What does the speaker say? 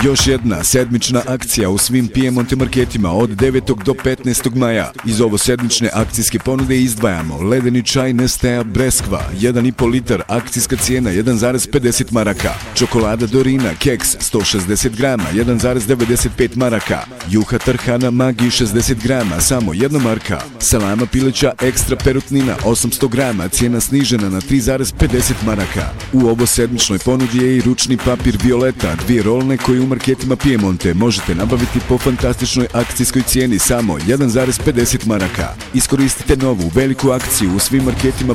Još jedna sedmična akcija u svim Piemonte marketima od 9. do 15. maja. Iz ovo sedmične akcijske ponude izdvajamo ledeni čaj Nestea Breskva, 1,5 litar, akcijska cijena 1,50 maraka. Čokolada Dorina Keks 160 grama, 1,95 maraka. Juha Tarhana Magi 60 grama, samo 1 marka. Salama pileća ekstra perutnina 800 grama, cijena snižena na 3,50 maraka. U ovo sedmičnoj ponudi je i ručni papir Violeta, 2 rolne koji u marketima Piemonte možete nabaviti po fantastičnoj akcijskoj cijeni samo 1,50 maraka. Iskoristite novu veliku akciju u svim marketima